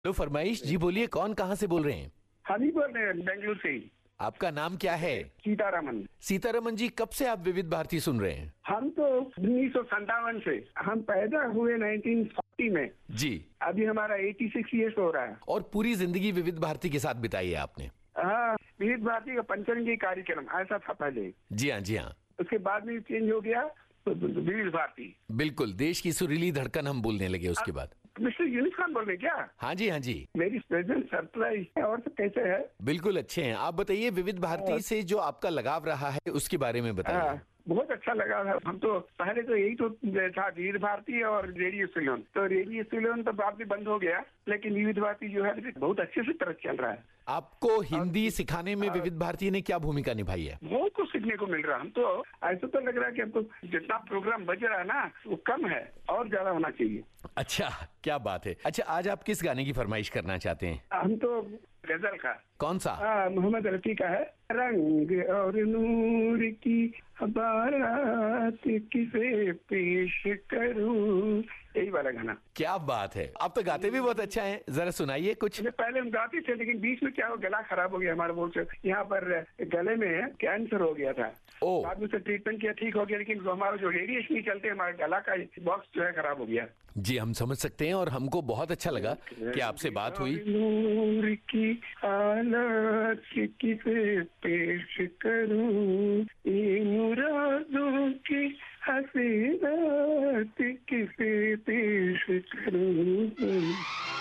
Hello फरमाइश जी, बोलिए कौन कहाँ से बोल रहे हैं? हम ही बोल रहे हैं बेंगलुरु से ही। आपका नाम क्या है? सीतारामन। सीतारमन जी, कब से आप विविध भारती सुन रहे हैं? हम तो 1957 से, हम पैदा हुए 1940 में। जी। अभी हमारा 86 ईयर्स हो रहा है। और पूरी जिंदगी विविध भारती के साथ बिताई है आपने? हाँ, विविध भारती का पंचरंगी कार्यक्रम ऐसा था पहले। जी हाँ, जी हाँ। उसके बाद में चेंज हो गया तो विविध भारती। बिल्कुल, देश की सुरीली धड़कन हम बोलने लगे उसके बाद। मिस्टर यूनिस खान बोल रहे क्या? हाँ जी, हाँ जी। मेरी प्रेजेंट सरप्राइज है। और सब कैसे है? बिल्कुल अच्छे हैं। आप बताइए, विविध भारती से जो आपका लगाव रहा है उसके बारे में बताइए। हाँ, बहुत अच्छा लगा। हम तो पहले तो यही तो था, विविध भारती और रेडियो सिलोन। तो रेडियो सिलोन तो बाद में बंद हो गया, लेकिन विविध भारती जो है बहुत अच्छे से तरह चल रहा है। आपको हिंदी सिखाने में विविध भारती ने क्या भूमिका निभाई है? बहुत कुछ सीखने को मिल रहा है। हम तो ऐसा तो लग रहा है कि हमको जितना प्रोग्राम बज रहा है ना वो कम है और ज्यादा होना चाहिए। अच्छा, क्या बात है। अच्छा, आज आप किस गाने की फरमाइश करना चाहते हैं? हम तो गजल का। कौन सा? मोहम्मद रफी का है। रंग और नूर की बारात किसे पेश करूं, यही वाला गाना। क्या बात है, आप तो गाते भी बहुत अच्छा हैं। जरा सुनाइए कुछ। पहले हम गाते थे, लेकिन बीच में क्या हो, गला खराब हो गया हमारा। बोल से यहाँ पर गले में कैंसर हो गया था। ओ। बाद में से ट्रीटमेंट किया, ठीक हो गया, लेकिन हमारा जो रेडिएशन नहीं चलते, हमारा गला का बॉक्स जो है खराब हो गया। जी, हम समझ सकते हैं और हमको बहुत अच्छा लगा कि आपसे बात हुई। नूर की हालत किसे पेश करूं, ये मुरादों की हसीनात किसे पेश करूं।